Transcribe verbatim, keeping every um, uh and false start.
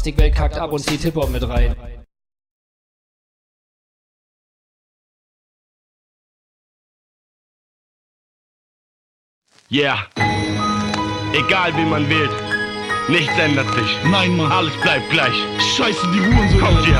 Plastikwelt kackt ab und zieht Hip-Hop mit rein. Yeah. Egal wie man wählt, nichts ändert sich. Nein, Mann. Alles bleibt gleich. Scheiße, die Huren so. Kommt ihr.